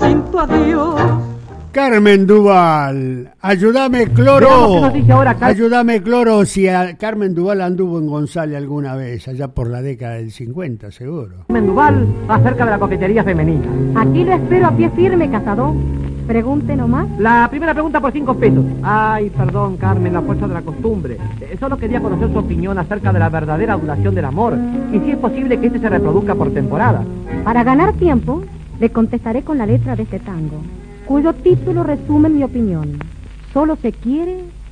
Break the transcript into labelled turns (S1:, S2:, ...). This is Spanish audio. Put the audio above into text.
S1: sin tu adiós.
S2: Carmen Duval, ayúdame cloro.
S3: Veamos qué nos dice ahora,
S2: Ayúdame cloro si Carmen Duval anduvo en González alguna vez, allá por la década del 50, seguro.
S3: Carmen Duval acerca de la coquetería femenina.
S4: Aquí lo espero a pie firme, cazador. Pregunte nomás.
S3: La primera pregunta por 5 pesos. Ay, perdón, Carmen, la fuerza de la costumbre. Solo quería conocer su opinión acerca de la verdadera duración del amor y si es posible que este se reproduzca por temporada.
S4: Para ganar tiempo, le contestaré con la letra de este tango, cuyo título resume mi opinión. Solo se quiere